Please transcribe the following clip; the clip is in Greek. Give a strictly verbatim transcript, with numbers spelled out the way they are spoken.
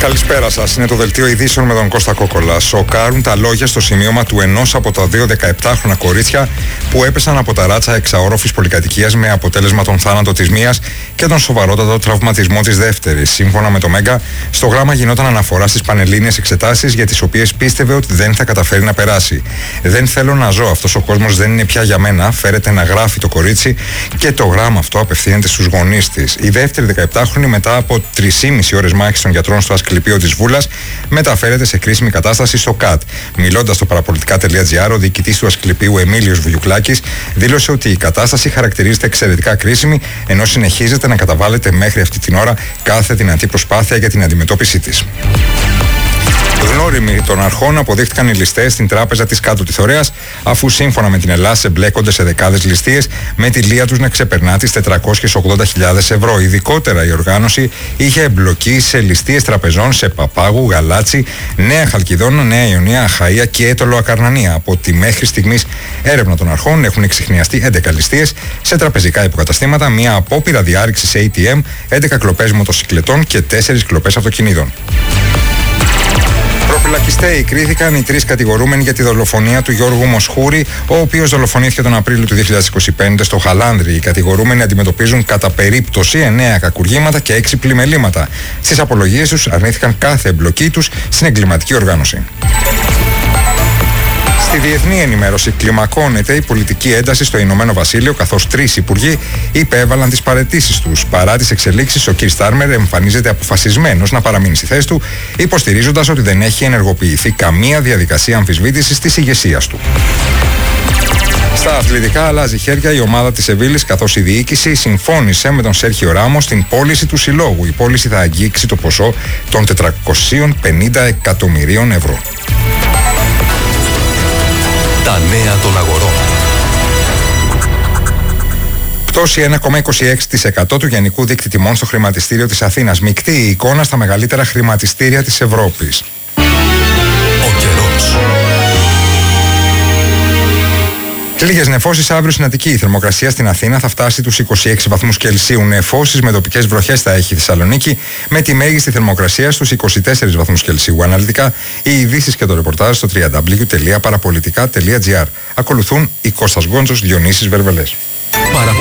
Καλησπέρα σας. Είναι το δελτίο ειδήσεων με τον Κώστα Κόκολα. Σοκάρουν τα λόγια στο σημείωμα του ενός από τα δύο δεκαεπτάχρονα κορίτσια που έπεσαν από τα ράτσα εξαόροφης πολυκατοικίας με αποτέλεσμα τον θάνατο της μίας και τον σοβαρότατο τραυματισμό της δεύτερης. Σύμφωνα με το Μέγκα, στο γράμμα γινόταν αναφορά στις πανελλήνιες εξετάσεις για τις οποίες πίστευε ότι δεν θα καταφέρει να περάσει. Δεν θέλω να ζω. Αυτός ο κόσμος δεν είναι πια για μένα. Φέρεται να γράφει το κορίτσι και το γράμμα αυτό απευθύνεται στους γονείς της. Η δεύτερη δεκαεπτάχρονη, μετά από τρεις και μισή ώρες μάχης των γιατρών στο Ασκληπείο της Βούλας, μεταφέρεται σε κρίσιμη κατάσταση στο ΚΑΤ. Μιλώντας στο παραπολιτικά τελεία τζι άρ, ο διοικητής του Ασκληπείου Εμίλιος Βουγιουκλάκης δήλωσε ότι η κατάσταση χαρακτηρίζεται εξαιρετικά κρίσιμη, ενώ συνεχίζεται να καταβάλλεται μέχρι αυτή την ώρα κάθε δυνατή προσπάθεια για την αντιμετώπιση της. Γνώριμοι των αρχών αποδείχτηκαν οι ληστές στην τράπεζα της Κάτω Τιθωρέας, αφού σύμφωνα με την Ελλάδα εμπλέκονται σε δεκάδες ληστείες, με τη λία τους να ξεπερνά τις τετρακόσιες ογδόντα χιλιάδες ευρώ. Ειδικότερα, η οργάνωση είχε εμπλοκή σε ληστείες τραπεζών σε Παπάγου, Γαλάτσι, Νέα Χαλκιδόνα, Νέα Ιωνία, Αχαΐα και Έτωλο Ακαρνανία. Από τη μέχρι στιγμής έρευνα των αρχών έχουν εξιχνιαστεί έντεκα ληστείες σε τραπεζικά υποκαταστήματα, μία απόπειρα διάρρηξης έι τι εμ, έντεκα κλοπές μοτοσυκλετών και τέσσερις κλοπές αυτοκινήτων. Προφυλακιστέοι κρίθηκαν οι τρεις κατηγορούμενοι για τη δολοφονία του Γιώργου Μοσχούρη, ο οποίος δολοφονήθηκε τον Απρίλιο του δύο χιλιάδες είκοσι πέντε στο Χαλάνδρι. Οι κατηγορούμενοι αντιμετωπίζουν κατά περίπτωση εννέα κακουργήματα και έξι πλημελήματα. Στις απολογίες τους αρνήθηκαν κάθε εμπλοκή τους στην εγκληματική οργάνωση. Στη διεθνή ενημέρωση, κλιμακώνεται η πολιτική ένταση στο Ηνωμένο Βασίλειο, καθώς τρεις υπουργοί υπέβαλαν τις παραιτήσεις τους. Παρά τις εξελίξεις, ο κ. Στάρμερ εμφανίζεται αποφασισμένος να παραμείνει στη θέση του, υποστηρίζοντας ότι δεν έχει ενεργοποιηθεί καμία διαδικασία αμφισβήτησης της ηγεσίας του. Στα αθλητικά, αλλάζει χέρια η ομάδα της Σεβίλης, καθώς η διοίκηση συμφώνησε με τον Σέρχιο Ράμος στην πώληση του συλλόγου. Η πώληση θα αγγίξει το ποσό των τετρακόσια πενήντα εκατομμυρίων ευρώ. Τα νέα των αγορών. Πτώση ένα κόμμα είκοσι έξι τοις εκατό του γενικού δείκτη τιμών στο χρηματιστήριο της Αθήνας. Μεικτή η εικόνα στα μεγαλύτερα χρηματιστήρια της Ευρώπης. Ο καιρός. Λίγες νεφώσεις αύριο στην Αττική. Η θερμοκρασία στην Αθήνα θα φτάσει τους είκοσι έξι βαθμούς Κελσίου. Νεφώσεις με τοπικές βροχές θα έχει η Θεσσαλονίκη, με τη μέγιστη θερμοκρασία στους είκοσι τέσσερις βαθμούς Κελσίου. Αναλυτικά, οι ειδήσεις και το ρεπορτάζ στο double-u double-u double-u τελεία παραπολιτικά τελεία τζι άρ. Ακολουθούν οι Κώστας Γκόντζος, Διονύσης Βερβελές.